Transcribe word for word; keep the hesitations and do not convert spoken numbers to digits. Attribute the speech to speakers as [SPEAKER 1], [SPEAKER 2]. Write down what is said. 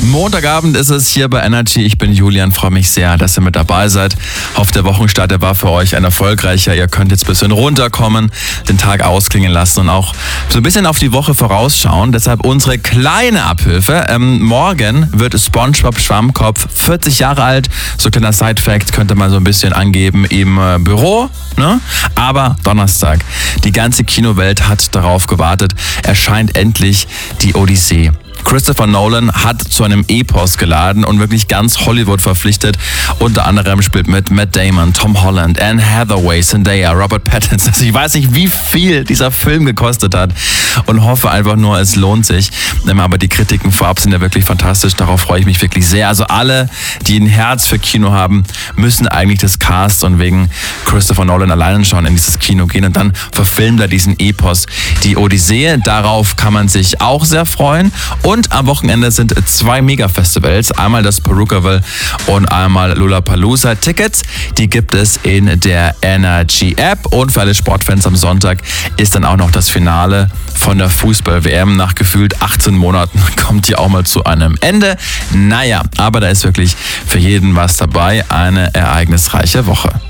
[SPEAKER 1] Montagabend ist es hier bei Energy. Ich bin Julian, freue mich sehr, dass ihr mit dabei seid. Hoffe, der Wochenstart, der war für euch ein erfolgreicher. Ihr könnt jetzt ein bisschen runterkommen, den Tag ausklingen lassen und auch so ein bisschen auf die Woche vorausschauen. Deshalb unsere kleine Abhilfe. Ähm, morgen wird SpongeBob Schwammkopf vierzig Jahre alt. So kleiner Side-Fact, könnte man so ein bisschen angeben im äh, Büro. Ne? Aber Donnerstag, die ganze Kinowelt hat darauf gewartet. Erscheint endlich die Odyssee. Christopher Nolan hat zu einem Epos geladen und wirklich ganz Hollywood verpflichtet. Unter anderem spielt mit Matt Damon, Tom Holland, Anne Hathaway, Zendaya, Robert Pattinson. Also ich weiß nicht, wie viel dieser Film gekostet hat und hoffe einfach nur, es lohnt sich. Aber die Kritiken vorab sind ja wirklich fantastisch. Darauf freue ich mich wirklich sehr. Also alle, die ein Herz für Kino haben, müssen eigentlich das Cast und wegen Christopher Nolan alleine schon in dieses Kino gehen und dann verfilmt er diesen Epos, die Odyssee. Darauf kann man sich auch sehr freuen. Und am Wochenende sind zwei Mega-Festivals, einmal das Perukaville und einmal Lollapalooza. Tickets, die gibt es in der Energy-App. Und für alle Sportfans am Sonntag ist dann auch noch das Finale von der Fußball-W M. Nach gefühlt achtzehn Monaten kommt die auch mal zu einem Ende. Naja, aber da ist wirklich für jeden was dabei. Eine ereignisreiche Woche.